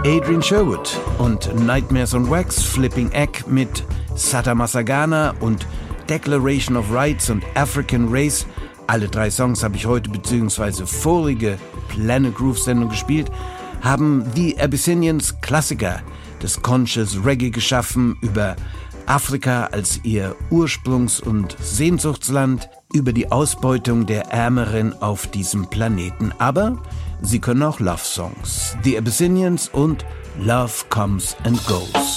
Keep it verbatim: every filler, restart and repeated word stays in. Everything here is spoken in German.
Adrian Sherwood und Nightmares on Wax, Flipping Egg mit Sata Masagana und Declaration of Rights und African Race. Alle drei Songs habe ich heute bzw. vorige Planet Groove Sendung gespielt, haben die Abyssinians Klassiker des Conscious Reggae geschaffen über Afrika als ihr Ursprungs- und Sehnsuchtsland, über die Ausbeutung der Ärmeren auf diesem Planeten. Aber sie können auch Love-Songs. The Abyssinians und Love Comes and Goes.